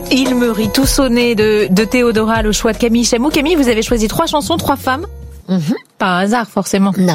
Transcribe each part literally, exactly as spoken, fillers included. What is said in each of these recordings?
Il me rit tout sonné de, de Théodora, le choix de Camille Chamou. Camille, vous avez choisi trois chansons, trois femmes. Mm-hmm. Par hasard, forcément. Non.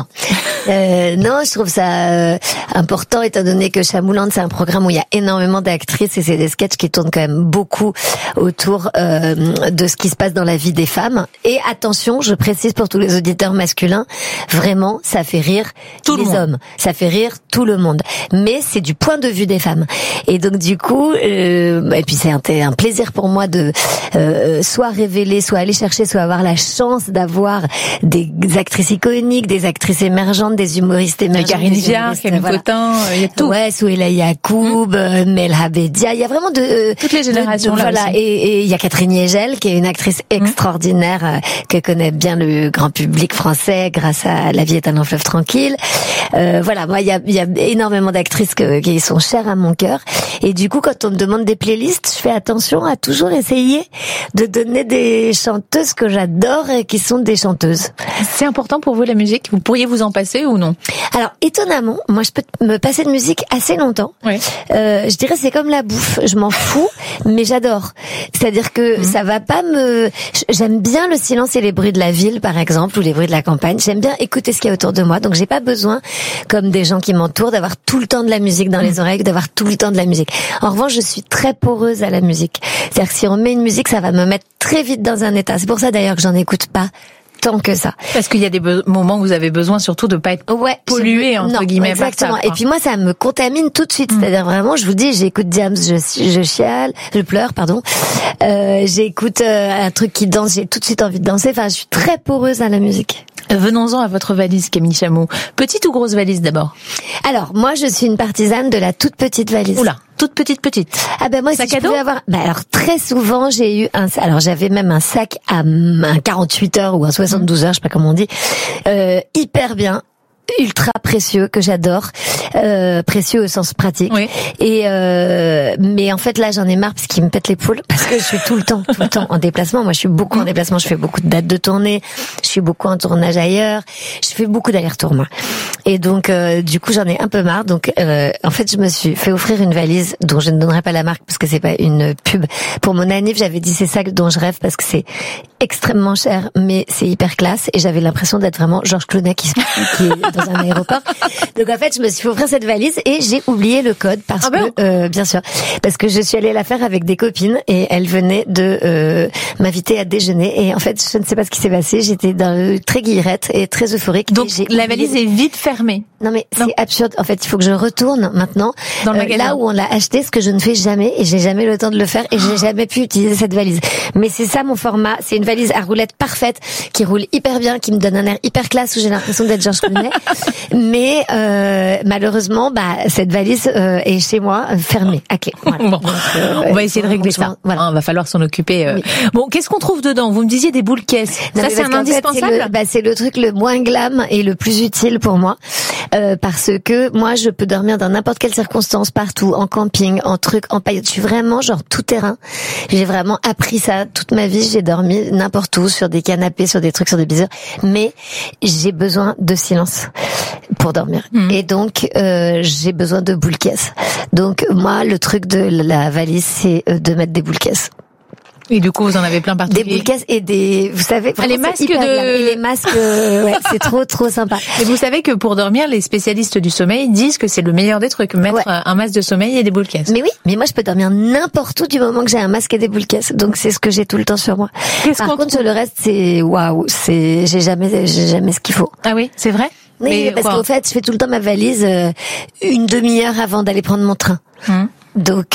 Euh, non, je trouve ça euh, important, étant donné que Chamouland, c'est un programme où il y a énormément d'actrices et c'est des sketchs qui tournent quand même beaucoup autour euh, de ce qui se passe dans la vie des femmes. Et attention, je précise pour tous les auditeurs masculins, vraiment, ça fait rire tout les le hommes. Ça fait rire tout le monde. Mais c'est du point de vue des femmes. Et donc, du coup, euh, et puis c'est un, un plaisir pour moi de euh, soit révéler, soit aller chercher, soit avoir la chance d'avoir des actrices iconiques, des actrices émergentes, des humoristes émergents. Karine Viard, Camille voilà. Cotin, il y a tout. Ouais, Souheila Yacoub, mmh. Melha Bedia, il y a vraiment de... Euh, Toutes les générations de, de, là voilà. aussi. Et il y a Catherine Niégel, qui est une actrice extraordinaire, mmh. euh, que connaît bien le grand public français grâce à La vie est un long fleuve tranquille. Euh, voilà, moi, il y a, y a énormément d'actrices que, qui sont chères à mon cœur. Et du coup, quand on me demande des playlists, je fais attention à toujours essayer de donner des chanteuses que j'adore et qui sont des chanteuses. C'est important pour vous la musique? Vous pourriez vous en passer ou non? Alors, étonnamment, moi je peux me passer de musique assez longtemps. Oui. Euh, je dirais c'est comme la bouffe, je m'en fous, mais j'adore. C'est-à-dire que mmh. ça va pas me... J'aime bien le silence et les bruits de la ville, par exemple, ou les bruits de la campagne. J'aime bien écouter ce qu'il y a autour de moi, donc j'ai pas besoin, comme des gens qui m'entourent, d'avoir tout le temps de la musique dans mmh. les oreilles, d'avoir tout le temps de la musique. En revanche, je suis très poreuse à la musique. C'est-à-dire que si on met une musique, ça va me mettre très vite dans un état. C'est pour ça d'ailleurs que j'en écoute pas tant que ça. Parce qu'il y a des be- moments où vous avez besoin surtout de pas être ouais, pollué, entre non, guillemets. Exactement. Par ça, et puis moi, ça me contamine tout de suite. Mmh. C'est-à-dire vraiment, je vous dis, j'écoute Diams, je, je chiale, je pleure, pardon. Euh, j'écoute euh, un truc qui danse, j'ai tout de suite envie de danser. Enfin, je suis très poreuse à la musique. Venons-en à votre valise, Camille Chamou. Petite ou grosse valise d'abord? Alors, moi, je suis une partisane de la toute petite valise. Oula, toute petite petite. Ah ben moi, sac si à je dos pouvais avoir... Ben alors, très souvent, j'ai eu un... Alors, j'avais même un sac à un quarante-huit heures ou un soixante-douze heures, je sais pas comment on dit, euh, hyper bien, ultra précieux, que j'adore, euh, précieux au sens pratique. Oui. Et euh, mais en fait là j'en ai marre parce qu'il me pète les poules parce que je suis tout le temps, tout le temps en déplacement. Moi je suis beaucoup en déplacement, je fais beaucoup de dates de tournée, je suis beaucoup en tournage ailleurs, je fais beaucoup d'allers-retours moi. Et donc euh, du coup j'en ai un peu marre. Donc euh, en fait je me suis fait offrir une valise dont je ne donnerai pas la marque parce que c'est pas une pub. Pour mon anniv j'avais dit c'est ça dont je rêve parce que c'est extrêmement cher mais c'est hyper classe et j'avais l'impression d'être vraiment Georges Clooney qui, qui est dans un aéroport. Donc en fait, je me suis fait offrir cette valise et j'ai oublié le code parce ah ben que, euh, bien sûr, parce que je suis allée la faire avec des copines et elles venaient de euh, m'inviter à déjeuner et en fait, je ne sais pas ce qui s'est passé. J'étais dans, très guillerette et très euphorique. Donc j'ai la oublié... valise est vite fermée. Non mais non. C'est absurde. En fait, il faut que je retourne maintenant dans le euh, magasin. Là où on l'a acheté, ce que je ne fais jamais et j'ai jamais le temps de le faire et j'ai jamais pu utiliser cette valise. Mais c'est ça mon format. C'est une valise à roulettes parfaite qui roule hyper bien, qui me donne un air hyper classe où j'ai l'impression d'être Georges Clooney. Mais euh, malheureusement, bah cette valise euh, est chez moi euh, fermée à clé. Voilà. Bon, donc, euh, on va essayer de régler ça. Voilà. Hein, va falloir s'en occuper. Euh. Oui. Bon, qu'est-ce qu'on trouve dedans? Vous me disiez des boules caisses. Non, ça c'est un indispensable. Fait, c'est, le, bah, c'est le truc le moins glam et le plus utile pour moi euh, parce que moi je peux dormir dans n'importe quelle circonstance, partout, en camping, en truc, en paillettes. Je suis vraiment genre tout terrain. J'ai vraiment appris ça toute ma vie. J'ai dormi n'importe où, sur des canapés, sur des trucs, sur des bisous. Mais j'ai besoin de silence pour dormir. Mmh. Et donc, euh, j'ai besoin de boules caisses. Donc, moi, le truc de la valise, c'est de mettre des boules caisses. Et du coup, vous en avez plein partout. Des boules caisses et des, vous savez, ah, les masques de, et les masques, euh, ouais, c'est trop, trop sympa. Et vous savez que pour dormir, les spécialistes du sommeil disent que c'est le meilleur des trucs, mettre ouais. un masque de sommeil et des boules caisses. Mais oui, mais moi je peux dormir n'importe où du moment que j'ai un masque et des boules caisses. Donc c'est ce que j'ai tout le temps sur moi. Qu'est-ce Par qu'on contre, trouve... sur le reste, c'est waouh, c'est, j'ai jamais, j'ai jamais ce qu'il faut. Ah oui, c'est vrai? Oui, mais parce qu'en fait, je fais tout le temps ma valise euh, une demi-heure avant d'aller prendre mon train. Hum. Donc